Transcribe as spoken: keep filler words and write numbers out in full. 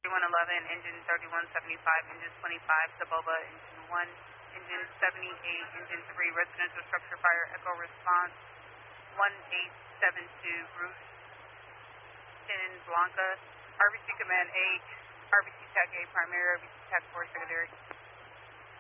one eleven, engine thirty-one seventy-five, engine twenty-five, Saboba, engine one, engine seventy-eight, engine three, residential structure fire, echo response, one eight seven two, Bruce, ten, Blanca, R B C Command eight, R B C Tech eight, primary, R B C Tech four, secondary.